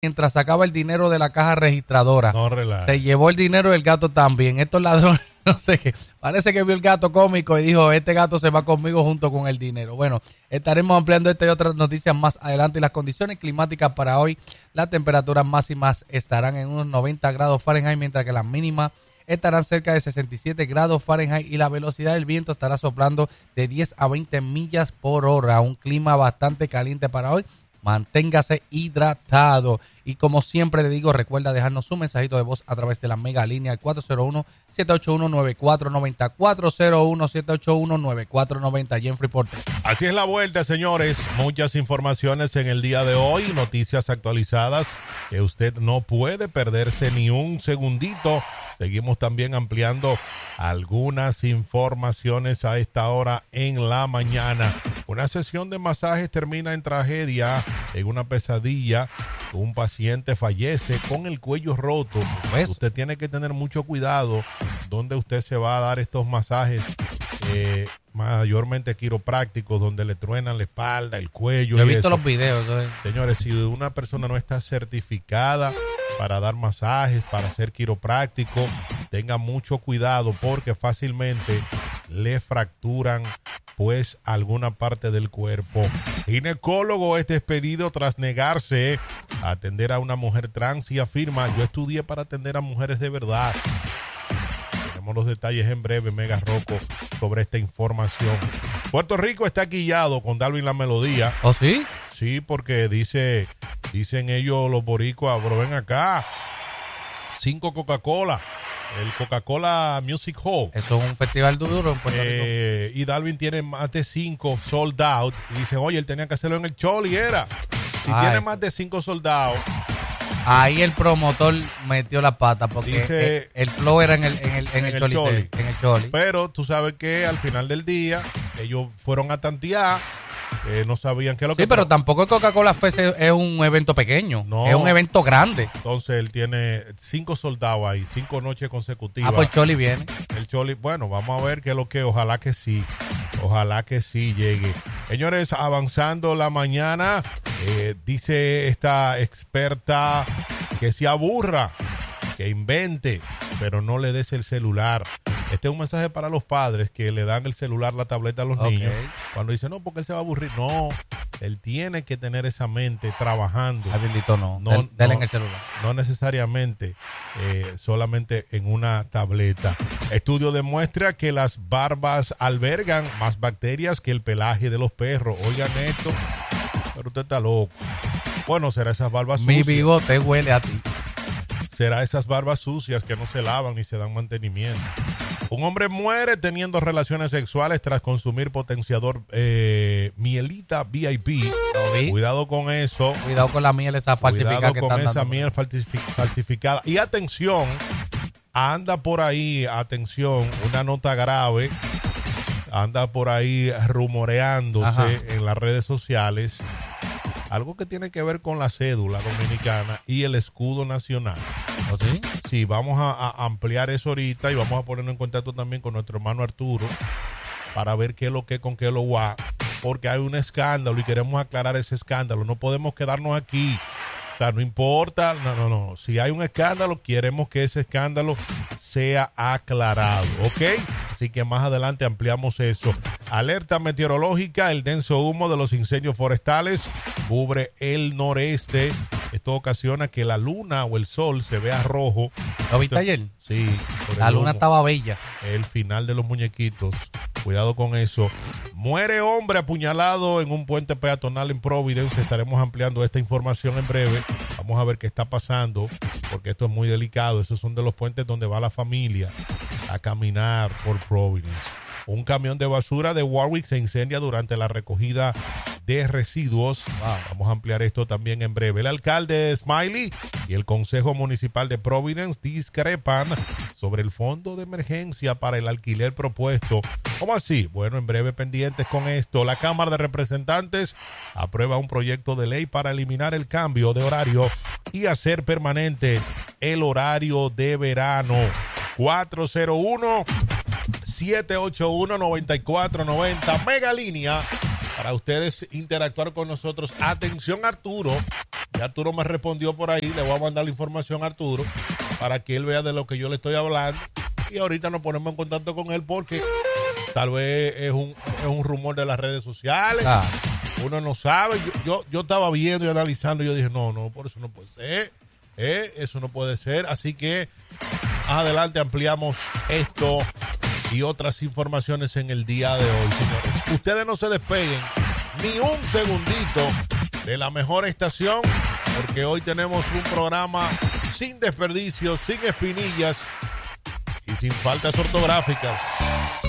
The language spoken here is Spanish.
mientras sacaba el dinero de la caja registradora. No relaja. Se llevó el dinero y el gato también. Estos ladrones, no sé qué. Parece que vio el gato cómico y dijo, este gato se va conmigo junto con el dinero. Bueno, estaremos ampliando esta y otras noticias más adelante. Y las condiciones climáticas para hoy, las temperaturas máximas estarán en unos 90 grados Fahrenheit, mientras que las mínimas estarán cerca de 67 grados Fahrenheit y la velocidad del viento estará soplando de 10 a 20 millas por hora. Un clima bastante caliente para hoy. Manténgase hidratado. Y como siempre le digo, recuerda dejarnos un mensajito de voz a través de la mega línea al 401-781-9490. 401-781-9490. Jeffrey Porter. Así es la vuelta, señores. Muchas informaciones en el día de hoy. Noticias actualizadas que usted no puede perderse ni un segundito. Seguimos también ampliando algunas informaciones a esta hora en la mañana. Una sesión de masajes termina en tragedia, en una pesadilla. Un paciente fallece con el cuello roto. Pues, usted tiene que tener mucho cuidado donde usted se va a dar estos masajes, mayormente quiroprácticos, donde le truenan la espalda, el cuello. Yo he visto los videos. Señores, si una persona no está certificada para dar masajes, para ser quiropráctico, tenga mucho cuidado porque fácilmente le fracturan pues alguna parte del cuerpo. Ginecólogo es despedido tras negarse a atender a una mujer trans y afirma, yo estudié para atender a mujeres de verdad. Tenemos los detalles en breve, Mega Rocco, sobre esta información. Puerto Rico está quillado con Darwin La Melodía. ¿Oh, sí? Sí, porque dicen ellos los boricuas, pero ven acá, 5 Coca-Cola. El Coca-Cola Music Hall. Eso es un festival duro en Puerto Rico. Y Darwin tiene más de 5 sold out. Y dicen, oye, él tenía que hacerlo en el Choli, era. Si tiene más de 5 soldados. Ahí el promotor metió la pata porque dice, el flow era en el Choli. En el Choli. Pero tú sabes que al final del día, ellos fueron a tantear. No sabían qué es lo que... Sí, pero tampoco Coca-Cola Fest es un evento pequeño. No. Es un evento grande. Entonces él tiene 5 soldados ahí, 5 noches consecutivas. Ah, pues el Choli viene. El Choli, bueno, vamos a ver qué es lo que... Ojalá que sí llegue. Señores, avanzando la mañana, dice esta experta que se aburra, que invente, pero no le des el celular. Este es un mensaje para los padres que le dan el celular, la tableta a los niños. Cuando dicen, no, porque él se va a aburrir. No, él tiene que tener esa mente trabajando. Habilitó dale en el celular. No necesariamente solamente en una tableta. Estudio demuestra que las barbas albergan más bacterias que el pelaje de los perros. Oigan esto, pero usted está loco. Bueno, será esas barbas sucias. Mi bigote huele a ti. Será esas barbas sucias que no se lavan ni se dan mantenimiento. Un hombre muere teniendo relaciones sexuales tras consumir potenciador mielita VIP. Cuidado con eso. Cuidado con la miel esa falsificada. Cuidado con esa miel falsificada. Y atención, anda por ahí, una nota grave. Anda por ahí rumoreándose en las redes sociales. Algo que tiene que ver con la cédula dominicana y el escudo nacional. ¿Oh, sí? Sí, vamos a ampliar eso ahorita y vamos a ponernos en contacto también con nuestro hermano Arturo para ver qué es lo que con qué lo va, porque hay un escándalo y queremos aclarar ese escándalo. No podemos quedarnos aquí. O sea, no importa, no. Si hay un escándalo, queremos que ese escándalo sea aclarado, ¿ok? Así que más adelante ampliamos eso. Alerta meteorológica, el denso humo de los incendios forestales cubre el noreste. Esto ocasiona que la luna o el sol se vea rojo. ¿Lo viste ayer? Sí. La luna estaba bella. El final de los muñequitos. Cuidado con eso. Muere hombre apuñalado en un puente peatonal en Providence. Estaremos ampliando esta información en breve. Vamos a ver qué está pasando, porque esto es muy delicado. Esos son de los puentes donde va la familia a caminar por Providence. Un camión de basura de Warwick se incendia durante la recogida de residuos. Vamos a ampliar esto también en breve. El alcalde Smiley y el Consejo Municipal de Providence discrepan sobre el fondo de emergencia para el alquiler propuesto. ¿Cómo así? Bueno, en breve pendientes con esto. La Cámara de Representantes aprueba un proyecto de ley para eliminar el cambio de horario y hacer permanente el horario de verano. 401-781-9490. Mega línea para ustedes interactuar con nosotros. Atención, Arturo. Y Arturo me respondió por ahí, le voy a mandar la información a Arturo para que él vea de lo que yo le estoy hablando. Y ahorita nos ponemos en contacto con él porque tal vez es un rumor de las redes sociales. Uno no sabe. Yo estaba viendo y analizando y yo dije, no, por eso no puede ser. Eso no puede ser. Así que más adelante ampliamos esto y otras informaciones en el día de hoy, señores. Ustedes no se despeguen ni un segundito de la mejor estación, porque hoy tenemos un programa sin desperdicios, sin espinillas y sin faltas ortográficas.